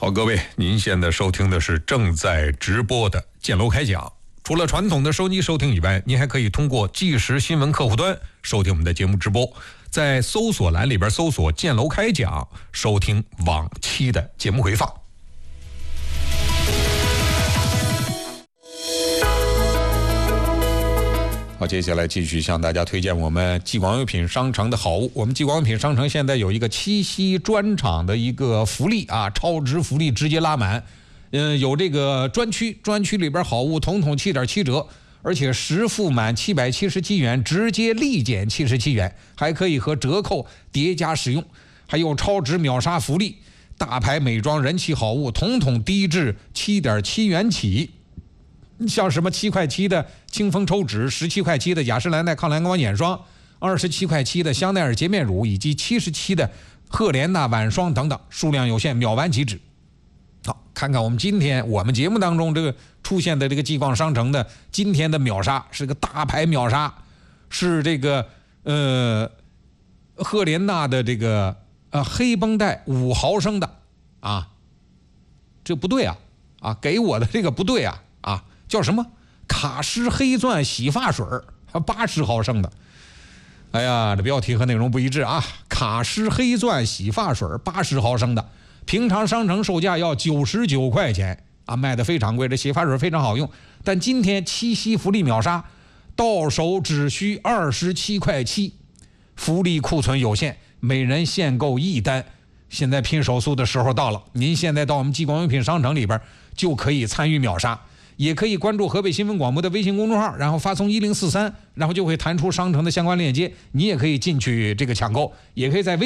好，各位，您现在收听的是正在直播的建楼开讲。除了传统的收音机收听以外，您还可以通过即时新闻客户端收听我们的节目直播，在搜索栏里边搜索建楼开讲，收听往期的节目回放。好，接下来继续向大家推荐我们继广用品商城的好物。我们继广用品商城现在有一个七夕专场的一个福利啊，超值福利直接拉满。有这个专区里边好物统统7.7折，而且实付满777元直接立减77元，还可以和折扣叠加使用。还有超值秒杀福利，大牌美妆人气好物统统低至7.7元起。像什么7块7的清风抽纸，17块7的雅诗兰黛抗蓝光眼霜，27块7的香奈儿洁面乳，以及77的赫莲娜晚霜等等，数量有限，秒完即止。好，看看我们今天我们节目当中这个出现的这个继广商城的今天的秒杀是个大牌秒杀，是这个赫莲娜的这个黑绷带5毫升的啊，这不对啊，给我的这个不对啊，叫什么卡诗黑钻洗发水80毫升的。哎呀，这标题和内容不一致啊！卡诗黑钻洗发水80毫升的，平常商城售价要99块钱啊，卖的非常贵。这洗发水非常好用，但今天七夕福利秒杀，到手只需27块7，福利库存有限，每人限购1单。现在拼手速的时候到了，您现在到我们继广用品商城里边就可以参与秒杀。也可以关注河北新闻广播的微信公众号，然后发送1043，然后就会弹出商城的相关链接，你也可以进去这个抢购，也可以在微